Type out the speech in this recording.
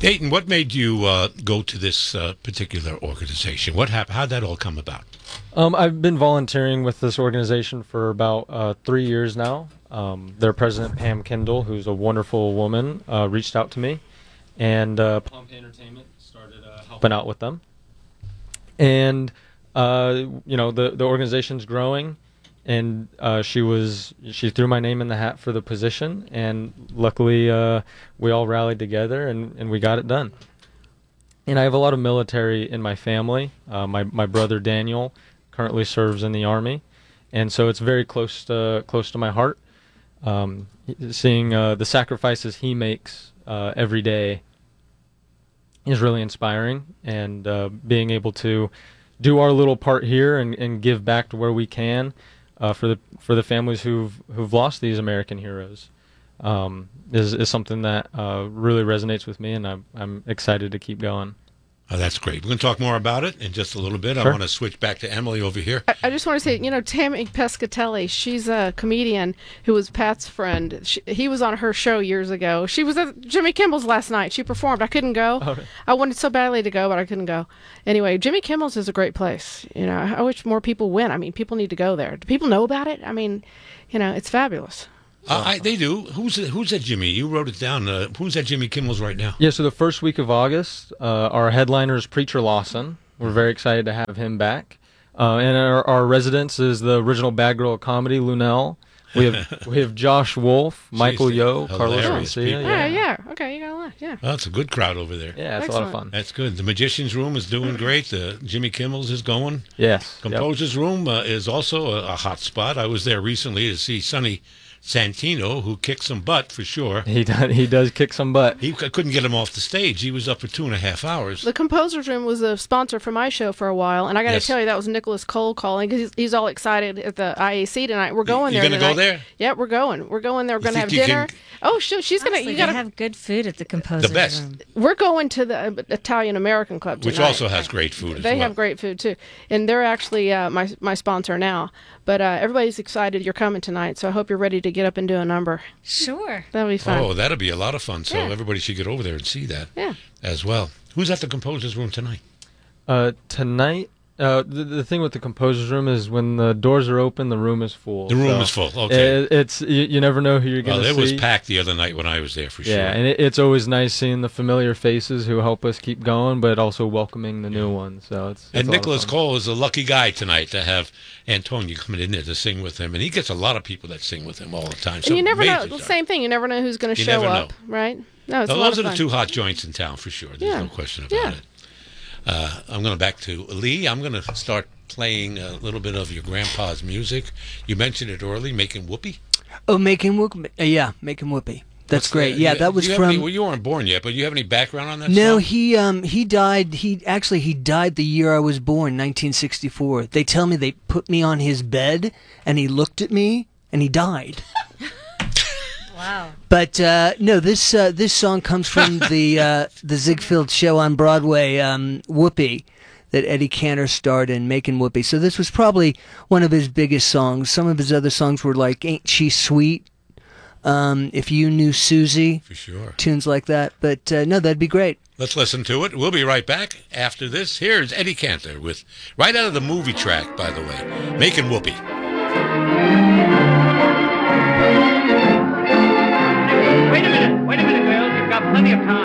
Dayton, what made you go to this particular organization? What happened? How'd that all come about? I've been volunteering with this organization for about 3 years now. Their president, Pam Kendall, who's a wonderful woman, reached out to me, and Pompey Entertainment started helping out with them. And the organization's growing, and she threw my name in the hat for the position, and luckily we all rallied together and we got it done. And I have a lot of military in my family. My brother Daniel currently serves in the Army, and so it's very close to my heart. Seeing the sacrifices he makes every day is really inspiring, and being able to do our little part here and give back to where we can for the families who've lost these American heroes is something that really resonates with me, and I'm excited to keep going. Oh, that's great. We're going to talk more about it in just a little bit. Sure. I want to switch back to Emily over here. I just want to say, Tammy Pescatelli, she's a comedian who was Pat's friend. He was on her show years ago. She was at Jimmy Kimmel's last night. She performed. I couldn't go. Oh, really? I wanted so badly to go, but I couldn't go. Anyway, Jimmy Kimmel's is a great place. I wish more people went. I mean, people need to go there. Do people know about it? I mean, it's fabulous. They do. Who's at Jimmy? You wrote it down. Who's at Jimmy Kimmel's right now? Yeah, so the first week of August, our headliner is Preacher Lawson. We're very excited to have him back. And our residents is the original Bad Girl comedy, Lunel. We have Josh Wolf, Michael Yo, Carlos Garcia. Yeah. Okay, you got a lot. Yeah. Well, it's a good crowd over there. Yeah, it's a lot of fun. That's good. The Magician's Room is doing great. The Jimmy Kimmel's is going. Yes. Composer's Room is also a hot spot. I was there recently to see Sonny Santino, who kicks some butt for sure. He does kick some butt. I couldn't get him off the stage. He was up for 2.5 hours. The Composer's Room was a sponsor for my show for a while, and I got to tell you, that was Nicholas Cole calling, because he's all excited at the IAC tonight. We're going there. You're going to go there? Yeah, we're going. We're going there. We're going to have dinner. Oh, she's going to. You got to have good food at the Composer's The best. Room. We're going to the Italian American Club tonight, which also has great food. They have great food too, and they're actually my sponsor now. But everybody's excited you're coming tonight, so I hope you're ready to get up and do a number. Sure. That'll be fun. Oh, that'll be a lot of fun. So everybody should get over there and see that as well. Who's at the Composer's Room tonight? Tonight, the thing with the Composer's Room is when the doors are open, the room is full. The room is full. Okay. It's you never know who you're going to see. Well, it was packed the other night when I was there for sure. Yeah, and it's always nice seeing the familiar faces who help us keep going, but also welcoming the new ones. So it's and Nicholas Cole is a lucky guy tonight to have Antonio coming in there to sing with him, and he gets a lot of people that sing with him all the time. And you never know. The same thing. You never know who's going to show up, right? No, it's a lot those of fun. are the two hot joints in town for sure. There's no question about it. I'm going back to Lee. I'm going to start playing a little bit of your grandpa's music. You mentioned it early, Making Whoopee. Oh, Making Whoopee. Yeah, Making Whoopee. That's great. Yeah, that was from. You weren't born yet, but you have any background on that? No, song? he died. He died the year I was born, 1964. They tell me they put me on his bed and he looked at me and he died. Wow. But no, this song comes from the Ziegfeld show on Broadway, Whoopee, that Eddie Cantor starred in, Making Whoopee. So this was probably one of his biggest songs. Some of his other songs were like Ain't She Sweet, If You Knew Susie. For sure. Tunes like that. But no, that'd be great. Let's listen to it. We'll be right back after this. Here's Eddie Cantor with, right out of the movie track, by the way, Making Whoopee. Wait a minute, girls. You've got plenty of time.